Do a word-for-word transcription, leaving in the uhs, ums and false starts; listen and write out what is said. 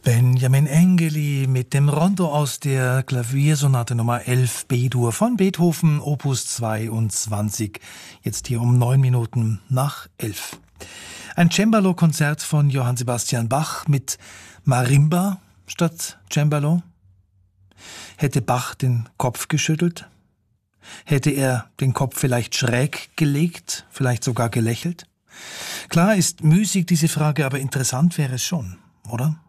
Benjamin Engeli mit dem Rondo aus der Klaviersonate Nummer elf B-Dur von Beethoven, Opus zweiundzwanzig. Jetzt hier um neun Minuten nach elf. Ein Cembalo-Konzert von Johann Sebastian Bach mit Marimba statt Cembalo. Hätte Bach den Kopf geschüttelt? Hätte er den Kopf vielleicht schräg gelegt, vielleicht sogar gelächelt? Klar ist müßig diese Frage, aber interessant wäre es schon, oder?